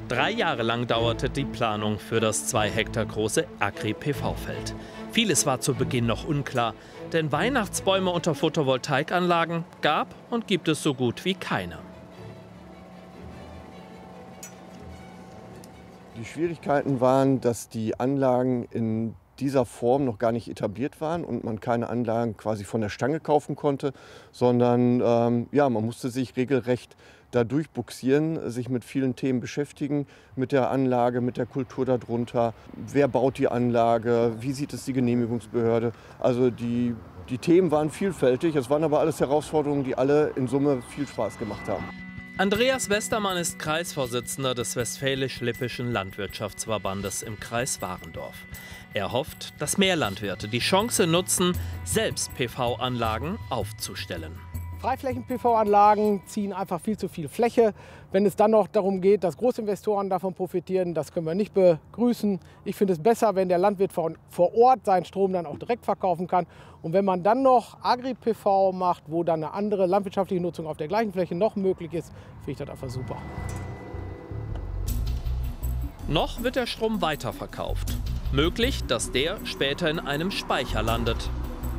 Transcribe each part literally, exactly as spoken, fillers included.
Drei Jahre lang dauerte die Planung für das zwei Hektar große Agri-P V-Feld. Vieles war zu Beginn noch unklar, denn Weihnachtsbäume unter Photovoltaikanlagen gab und gibt es so gut wie keine. Die Schwierigkeiten waren, dass die Anlagen in dieser Form noch gar nicht etabliert waren und man keine Anlagen quasi von der Stange kaufen konnte, sondern ähm, ja, man musste sich regelrecht da durchbuxieren, sich mit vielen Themen beschäftigen, mit der Anlage, mit der Kultur darunter. Wer baut die Anlage? Wie sieht es die Genehmigungsbehörde? Also die, die Themen waren vielfältig, es waren aber alles Herausforderungen, die alle in Summe viel Spaß gemacht haben. Andreas Westermann ist Kreisvorsitzender des Westfälisch-Lippischen Landwirtschaftsverbandes im Kreis Warendorf. Er hofft, dass mehr Landwirte die Chance nutzen, selbst P V-Anlagen aufzustellen. Freiflächen-P V-Anlagen ziehen einfach viel zu viel Fläche. Wenn es dann noch darum geht, dass Großinvestoren davon profitieren, das können wir nicht begrüßen. Ich finde es besser, wenn der Landwirt vor Ort seinen Strom dann auch direkt verkaufen kann. Und wenn man dann noch Agri-P V macht, wo dann eine andere landwirtschaftliche Nutzung auf der gleichen Fläche noch möglich ist, finde ich das einfach super. Noch wird der Strom weiterverkauft. Möglich, dass der später in einem Speicher landet.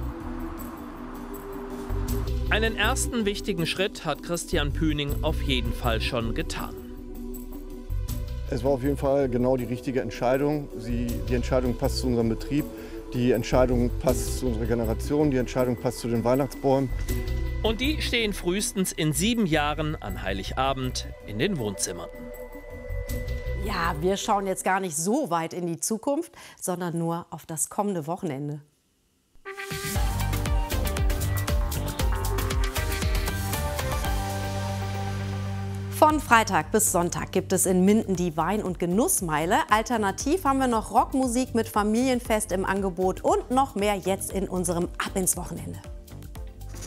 Einen ersten wichtigen Schritt hat Christian Püning auf jeden Fall schon getan. Es war auf jeden Fall genau die richtige Entscheidung. Sie, die Entscheidung passt zu unserem Betrieb, die Entscheidung passt zu unserer Generation, die Entscheidung passt zu den Weihnachtsbäumen. Und die stehen frühestens in sieben Jahren an Heiligabend in den Wohnzimmern. Ja, wir schauen jetzt gar nicht so weit in die Zukunft, sondern nur auf das kommende Wochenende. Von Freitag bis Sonntag gibt es in Minden die Wein- und Genussmeile. Alternativ haben wir noch Rockmusik mit Familienfest im Angebot und noch mehr jetzt in unserem Ab ins Wochenende.